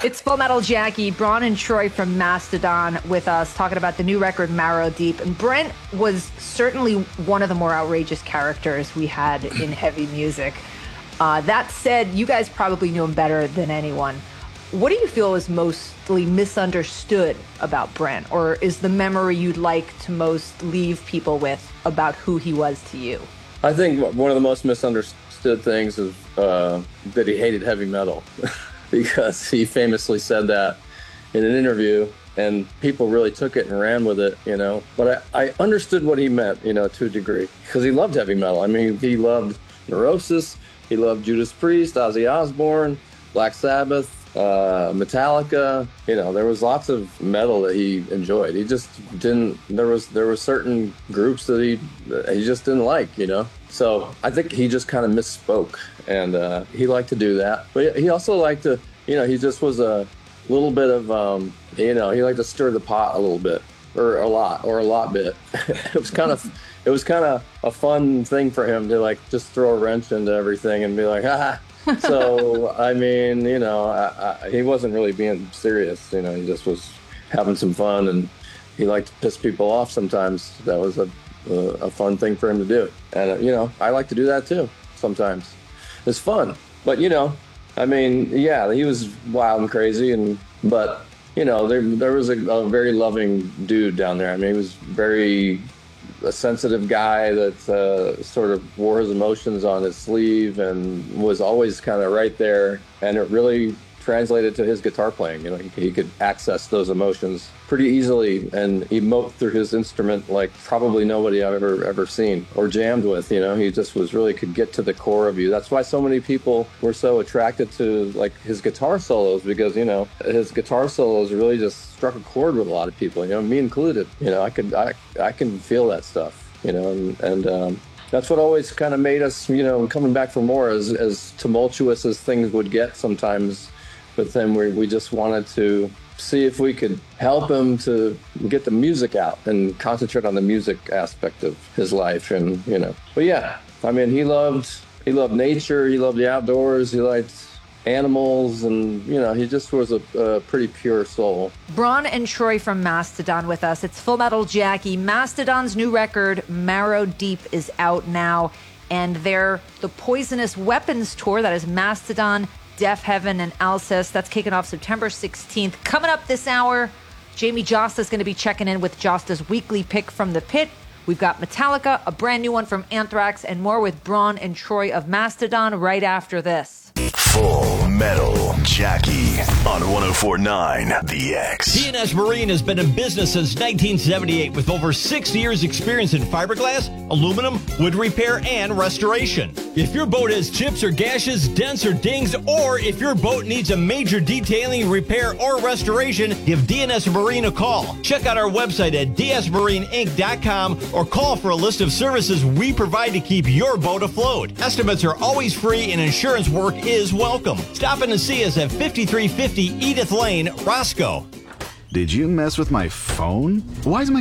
It's Full Metal Jackie, Braun and Troy from Mastodon with us, talking about the new record, Marrow Deep. And Brent was certainly one of the more outrageous characters we had in heavy music. That said, you guys probably knew him better than anyone. What do you feel is mostly misunderstood about Brent? Or is the memory you'd like to most leave people with about who he was to you? I think one of the most misunderstood things is that he hated heavy metal. Because he famously said that in an interview, and people really took it and ran with it, you know. But I understood what he meant, you know, to a degree, because he loved heavy metal. I mean, he loved Neurosis, he loved Judas Priest, Ozzy Osbourne, Black Sabbath, Metallica. You know, there was lots of metal that he enjoyed. He just didn't. There were certain groups that he just didn't like, you know. So I think he just kind of misspoke, and he liked to do that. But he also liked to, you know, he just was a little bit of, you know, he liked to stir the pot a little bit, or a lot bit. It was kind of a fun thing for him to like just throw a wrench into everything and be like, ha. So I mean, you know, he wasn't really being serious. You know, he just was having some fun, and he liked to piss people off sometimes. That was a fun thing for him to do. And, you know, I like to do that too sometimes. It's fun. But, you know, I mean, yeah, he was wild and crazy, but, you know, there was a very loving dude down there. I mean, he was a sensitive guy that sort of wore his emotions on his sleeve and was always kind of right there. And it really translated to his guitar playing. You know, he could access those emotions pretty easily and emote through his instrument like probably nobody I've ever seen or jammed with. You know, he just could get to the core of you. That's why so many people were so attracted to like his guitar solos, because, you know, his guitar solos really just struck a chord with a lot of people, you know, me included. You know, I can feel that stuff, you know, and that's what always kind of made us, you know, coming back for more, as tumultuous as things would get sometimes with him. We just wanted to see if we could help him to get the music out and concentrate on the music aspect of his life. And, you know, but yeah, I mean, he loved nature, he loved the outdoors, he liked animals, and, you know, he just was a pretty pure soul. Braun and Troy from Mastodon with us. It's Full Metal Jackie. Mastodon's new record, Marrow Deep, is out now, and the Poisonous Weapons tour, that is Mastodon, Deafheaven, and Alcest. That's kicking off September 16th. Coming up this hour, Jamie Josta is going to be checking in with Josta's weekly pick from the pit. We've got Metallica, a brand new one from Anthrax, and more with Braun and Troy of Mastodon right after this. Full Metal Jackie on 104.9 The X. D&S Marine has been in business since 1978 with over 6 years experience in fiberglass, aluminum, wood repair, and restoration. If your boat has chips or gashes, dents or dings, or if your boat needs a major detailing, repair, or restoration, give D&S Marine a call. Check out our website at dsmarineinc.com or call for a list of services we provide to keep your boat afloat. Estimates are always free and insurance work is welcome. Stop in to see us at 5350 Edith Lane, Roscoe. Did you mess with my phone? Why is my